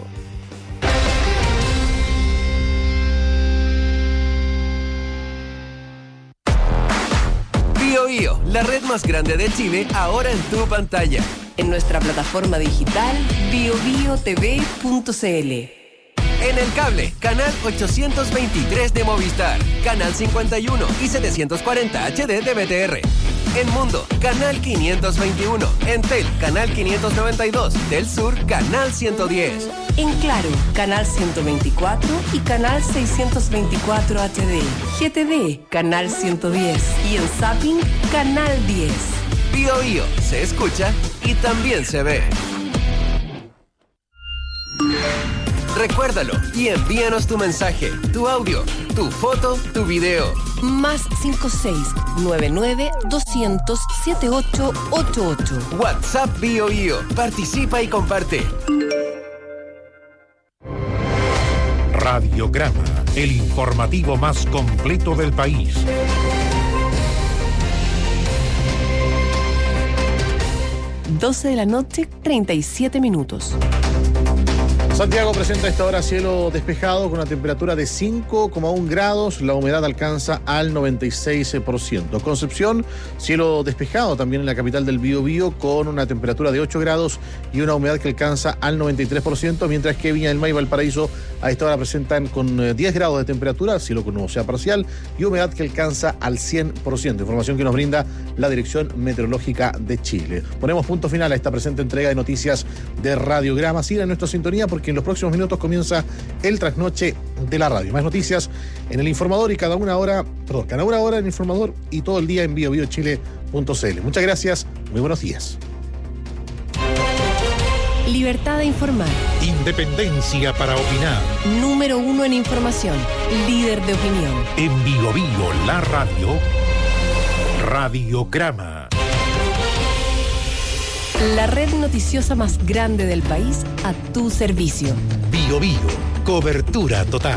S5: Bio Bio, la red más grande de Chile, ahora en tu pantalla.
S4: En nuestra plataforma digital bio bio t v punto c l.
S5: En el cable, canal ochocientos veintitrés de Movistar, canal cincuenta y uno y setecientos cuarenta H D de B T R. En Mundo, canal quinientos veintiuno. En Tel, canal quinientos noventa y dos. Del Sur, canal ciento diez.
S4: En Claro, canal ciento veinticuatro y canal seiscientos veinticuatro H D. G T V, canal ciento diez. Y en Zapping, canal diez.
S5: Bio Bio, se escucha y también se ve. Recuérdalo y envíanos tu mensaje, tu audio, tu foto, tu video.
S4: Más cinco seis nueve nueve doscientos setenta y ocho ochenta y ocho.
S5: WhatsApp Bio Bio. Participa y comparte.
S2: Radiograma, el informativo más completo del país.
S4: doce de la noche, treinta y siete minutos.
S3: Santiago presenta a esta hora cielo despejado con una temperatura de cinco coma uno grados, la humedad alcanza al noventa y seis por ciento. Concepción, cielo despejado también en la capital del Biobío con una temperatura de ocho grados y una humedad que alcanza al noventa y tres por ciento, mientras que Viña del Mar y Valparaíso a esta hora presentan con diez grados de temperatura, cielo con nubosidad parcial y humedad que alcanza al cien por ciento. Información que nos brinda la Dirección Meteorológica de Chile. Ponemos punto final a esta presente entrega de noticias de Radiograma. Sigan en nuestra sintonía porque en los próximos minutos comienza el trasnoche de la radio. Más noticias en el Informador y cada una hora, perdón, cada una hora en el Informador y todo el día en bio bio chile punto c l. Muchas gracias, muy buenos días.
S4: Libertad de informar.
S2: Independencia para opinar.
S4: Número uno en información. Líder de opinión.
S2: En Bio Bio, la radio. Radiograma.
S4: La red noticiosa más grande del país a tu servicio.
S2: Bio Bio, cobertura total.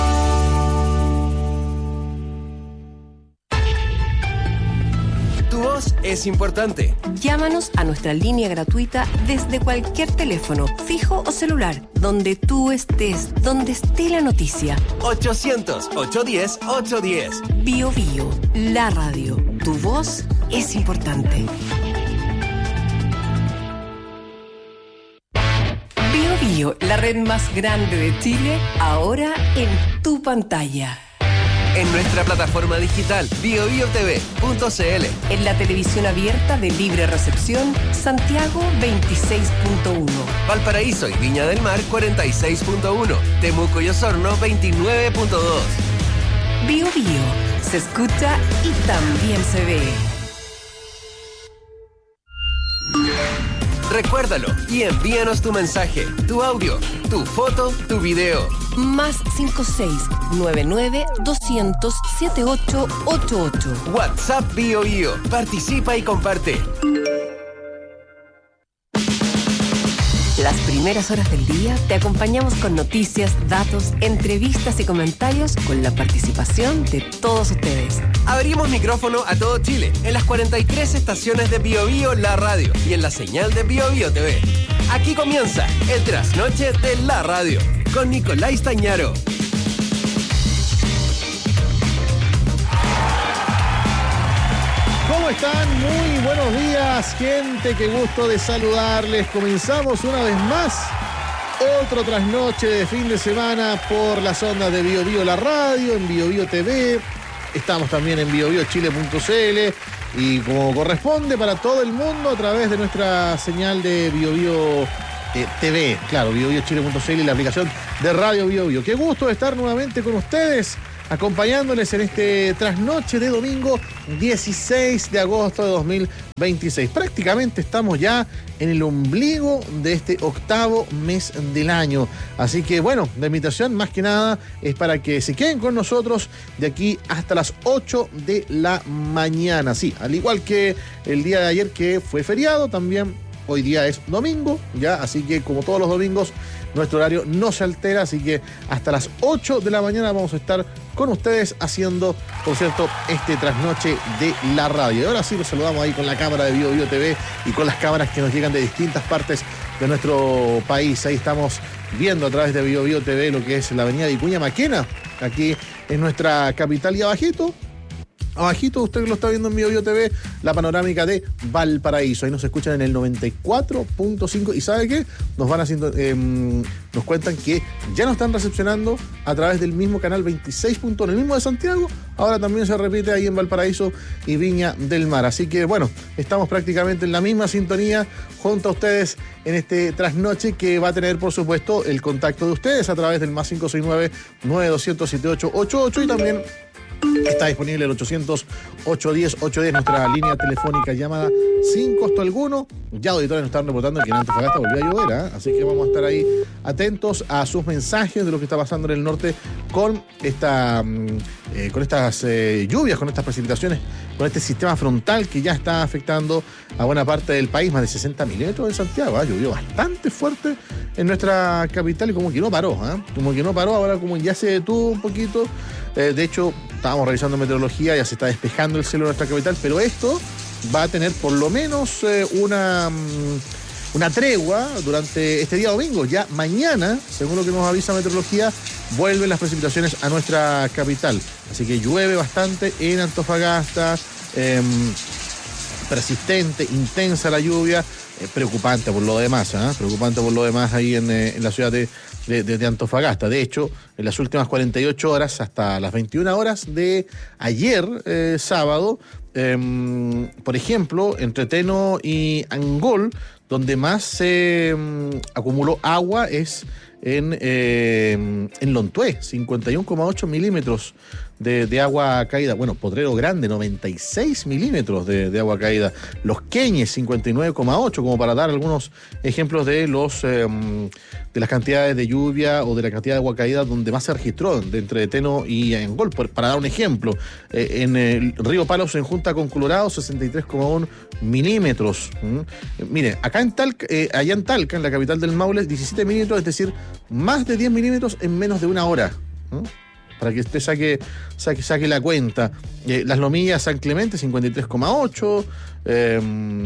S5: Tu voz es importante.
S4: Llámanos a nuestra línea gratuita desde cualquier teléfono, fijo o celular, donde tú estés, donde esté la noticia.
S5: ochocientos, ochocientos diez, ochocientos diez.
S4: Bio Bio, la radio. Tu voz es importante. Bio Bio, la red más grande de Chile, ahora en tu pantalla.
S5: En nuestra plataforma digital bio bio t v punto c l.
S4: En la televisión abierta de libre recepción, Santiago veintiséis punto uno.
S5: Valparaíso y Viña del Mar cuarenta y seis punto uno. Temuco y Osorno veintinueve punto dos.
S4: Bio Bio, se escucha y también se ve.
S5: Recuérdalo y envíanos tu mensaje, tu audio, tu foto, tu video.
S4: Más cinco seis nueve nueve doscientos setenta y ocho ochenta y ocho.
S5: WhatsApp Bio Bio. Participa y comparte.
S4: Las primeras horas del día te acompañamos con noticias, datos, entrevistas y comentarios con la participación de todos ustedes.
S5: Abrimos micrófono a todo Chile en las cuarenta y tres estaciones de Bio Bio, la radio y en la señal de Bio Bio T V. Aquí comienza el trasnoche de la radio con Nicolás Tañaro.
S3: ¿Cómo están? Muy buenos días, gente. Qué gusto de saludarles. Comenzamos una vez más otro trasnoche de fin de semana por las ondas de Bio Bio la radio, en Bio Bio T V. Estamos también en bio bio chile punto c l y como corresponde para todo el mundo a través de nuestra señal de Bio Bio eh, T V. Claro, bio bio chile punto c l y la aplicación de Radio Bio Bio. Qué gusto de estar nuevamente con ustedes, acompañándoles en este trasnoche de domingo dieciséis de agosto de dos mil veintiséis. Prácticamente estamos ya en el ombligo de este octavo mes del año. Así que bueno, la invitación más que nada es para que se queden con nosotros de aquí hasta las ocho de la mañana. Sí, al igual que el día de ayer que fue feriado, también hoy día es domingo, ya, así que como todos los domingos, nuestro horario no se altera, así que hasta las ocho de la mañana vamos a estar con ustedes haciendo, por cierto, este trasnoche de la radio. Y ahora sí los saludamos ahí con la cámara de Bio Bio T V y con las cámaras que nos llegan de distintas partes de nuestro país. Ahí estamos viendo a través de Bio Bio T V lo que es la avenida Vicuña Maquena, aquí en nuestra capital, y abajito, abajito, usted que lo está viendo en Bio Bio T V, la panorámica de Valparaíso. Ahí nos escuchan en el noventa y cuatro punto cinco. ¿Y sabe qué? Nos van haciendo, eh, nos cuentan que ya nos están recepcionando a través del mismo canal veintiséis punto uno, el mismo de Santiago. Ahora también se repite ahí en Valparaíso y Viña del Mar. Así que bueno, estamos prácticamente en la misma sintonía junto a ustedes en este trasnoche que va a tener, por supuesto, el contacto de ustedes a través del más cinco seis nueve nueve dos cero siete ocho ocho ocho y también Está disponible el ochocientos, ochocientos diez, ochocientos diez, nuestra línea telefónica llamada sin costo alguno. Ya auditores nos están reportando que en Antofagasta volvió a llover, ¿eh? Así que vamos a estar ahí atentos a sus mensajes de lo que está pasando en el norte con esta, eh, con estas eh, lluvias, con estas precipitaciones, con este sistema frontal que ya está afectando a buena parte del país. Más de sesenta milímetros en Santiago, ¿eh? Llovió bastante fuerte en nuestra capital y como que no paró, ¿eh? Como que no paró, ahora como ya se detuvo un poquito. Eh, de hecho, estábamos revisando meteorología, ya se está despejando el cielo de nuestra capital, pero esto va a tener por lo menos eh, una, una tregua durante este día domingo. Ya mañana, según lo que nos avisa meteorología, vuelven las precipitaciones a nuestra capital. Así que llueve bastante en Antofagasta, eh, persistente, intensa la lluvia, eh, preocupante por lo demás, ¿eh? preocupante por lo demás ahí en, eh, en la ciudad de De, de, de Antofagasta. De hecho, en las últimas cuarenta y ocho horas, hasta las veintiuna horas de ayer, eh, sábado, eh, por ejemplo, entre Teno y Angol, donde más se eh, acumuló agua es en, eh, en Lontué, cincuenta y uno coma ocho milímetros de, de agua caída. Bueno, Potrero Grande, noventa y seis milímetros de, de agua caída. Los Queñes, cincuenta y nueve coma ocho, como para dar algunos ejemplos de los eh, de las cantidades de lluvia o de la cantidad de agua caída donde más se registró de entre Teno y Angol. Para dar un ejemplo, eh, en el Río Palos, en Junta con Colorado, sesenta y tres coma uno milímetros. ¿Mm? Eh, mire, acá en Talca, eh, allá en Talca, en la capital del Maule, diecisiete milímetros, es decir, más de diez milímetros en menos de una hora. ¿Mm? Para que usted saque, saque, saque la cuenta. Eh, Las Lomillas, San Clemente, cincuenta y tres coma ocho. Eh,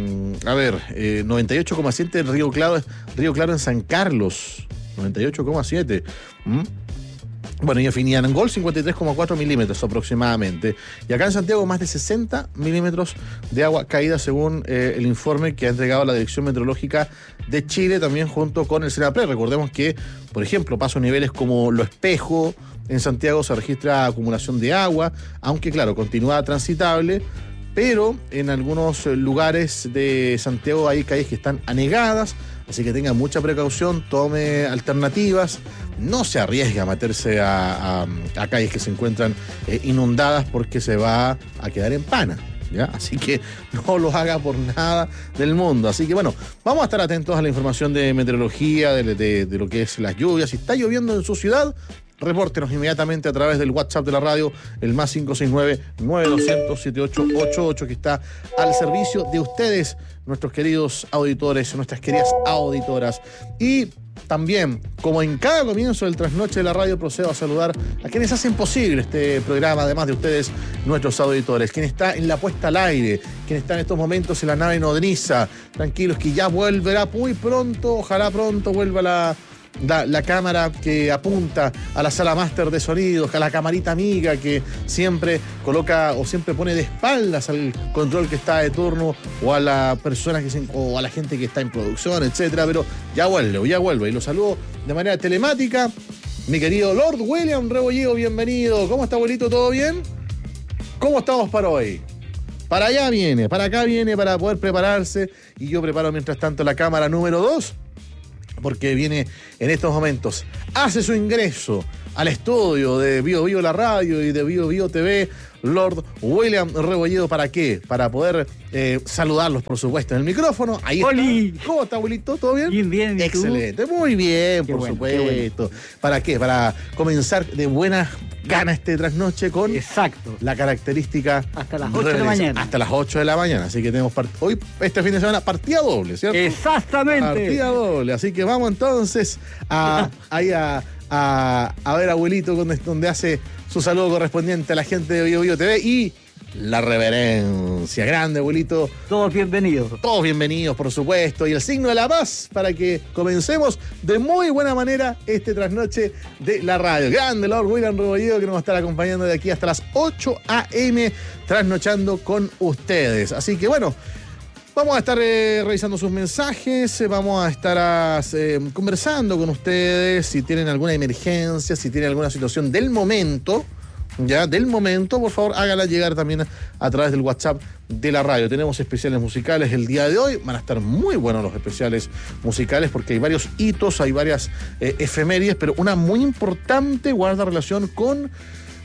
S3: a ver, eh, noventa y ocho coma siete Río Claro, Río Claro en San Carlos, noventa y ocho coma siete. ¿Mm? Bueno, y en fin, y en Angol, cincuenta y tres coma cuatro milímetros aproximadamente. Y acá en Santiago, más de sesenta milímetros de agua caída, según eh, el informe que ha entregado la Dirección Meteorológica de Chile, también junto con el SENAPRE. Recordemos que, por ejemplo, paso niveles como Lo Espejo, en Santiago se registra acumulación de agua, aunque claro, continúa transitable, pero en algunos lugares de Santiago hay calles que están anegadas, así que tenga mucha precaución, tome alternativas, no se arriesgue a meterse a, a, a calles que se encuentran eh, inundadas porque se va a quedar en pana. ¿Ya? Así que no lo haga por nada del mundo. Así que bueno, vamos a estar atentos a la información de meteorología, de, de, de lo que es las lluvias. Si está lloviendo en su ciudad, repórtenos inmediatamente a través del WhatsApp de la radio, el más cinco seis nueve, nueve dos cero cero, siete ocho ocho ocho, que está al servicio de ustedes, nuestros queridos auditores, nuestras queridas auditoras. Y también, como en cada comienzo del trasnoche de la radio, procedo a saludar a quienes hacen posible este programa, además de ustedes, nuestros auditores. Quien está en la puesta al aire, quien está en estos momentos en la nave nodriza, tranquilos que ya volverá muy pronto, ojalá pronto vuelva la... La, la cámara que apunta a la sala máster de sonidos, a la camarita amiga que siempre coloca o siempre pone de espaldas al control que está de turno, o a la persona que se, o a la gente que está en producción, etcétera. Pero ya vuelve, ya vuelve. Y lo saludo de manera telemática, mi querido Lord William Rebolledo, bienvenido. ¿Cómo está, abuelito? ¿Todo bien? ¿Cómo estamos para hoy? Para allá viene, para acá viene para poder prepararse, y yo preparo mientras tanto la cámara número dos, porque viene en estos momentos, hace su ingreso al estudio de Bio Bio la radio y de Bio Bio T V, Lord William Rebolledo. ¿Para qué? Para poder eh, saludarlos, por supuesto, en el micrófono. Ahí
S11: ¡Oli!
S3: Está. ¿Cómo está, abuelito? ¿Todo bien?
S11: Bien, bien. ¿Y
S3: excelente,
S11: tú?
S3: Muy bien,
S11: qué
S3: por
S11: bueno,
S3: supuesto.
S11: Bueno.
S3: ¿Para qué? Para comenzar de buenas ganas este trasnoche con
S11: Exacto.
S3: la característica
S11: hasta las ocho de la mañana.
S3: Hasta las ocho de la mañana. Así que tenemos part- hoy, este fin de semana, partida doble, ¿cierto?
S11: Exactamente.
S3: Partida doble. Así que vamos entonces a, ahí a, a, a ver, abuelito, donde, donde hace su saludo correspondiente a la gente de Bio Bio T V y la reverencia. Grande, abuelito.
S11: Todos bienvenidos.
S3: Todos bienvenidos, por supuesto. Y el signo de la paz para que comencemos de muy buena manera este trasnoche de la radio. Grande, Lord William Rebolledo, que nos va a estar acompañando de aquí hasta las ocho a.m. trasnochando con ustedes. Así que bueno, vamos a estar eh, revisando sus mensajes, eh, vamos a estar eh, conversando con ustedes si tienen alguna emergencia, si tienen alguna situación del momento. Ya, del momento, por favor, hágala llegar también a través del WhatsApp de la radio. Tenemos especiales musicales el día de hoy. Van a estar muy buenos los especiales musicales porque hay varios hitos, hay varias eh, efemérides, pero una muy importante guarda relación con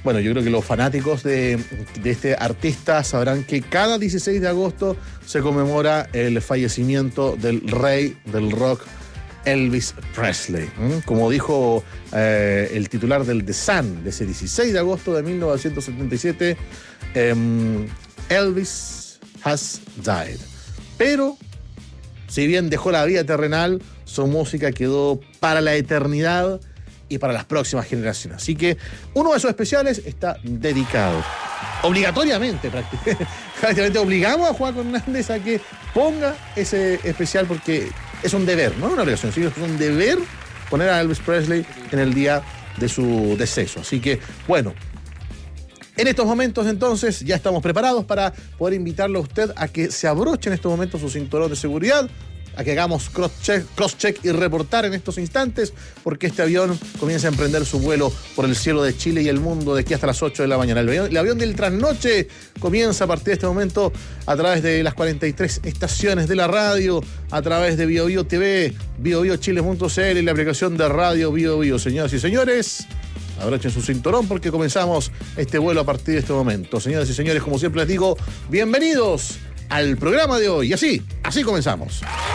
S3: bueno, yo creo que los fanáticos de, de este artista sabrán que cada dieciséis de agosto se conmemora el fallecimiento del rey del rock, Elvis Presley. ¿Mm? Como dijo eh, el titular del The Sun de ese dieciséis de agosto de mil novecientos setenta y siete, eh, Elvis has died. Pero, si bien dejó la vida terrenal, su música quedó para la eternidad y para las próximas generaciones. Así que uno de esos especiales está dedicado. Obligatoriamente, prácticamente, prácticamente obligamos a Juan Hernández a que ponga ese especial porque es un deber, no es una obligación, sino es un deber poner a Elvis Presley en el día de su deceso. Así que, bueno, en estos momentos entonces ya estamos preparados para poder invitarlo a usted a que se abroche en estos momentos su cinturón de seguridad, a que hagamos cross-check, cross-check y reportar en estos instantes, porque este avión comienza a emprender su vuelo por el cielo de Chile y el mundo de aquí hasta las ocho de la mañana. El avión, el avión del trasnoche comienza a partir de este momento a través de las cuarenta y tres estaciones de la radio, a través de Bio Bio T V, bio bio chile punto c l y la aplicación de radio Bio Bio. Señoras y señores, abrochen su cinturón porque comenzamos este vuelo a partir de este momento. Señoras y señores, como siempre les digo, bienvenidos al programa de hoy. Y así, así comenzamos.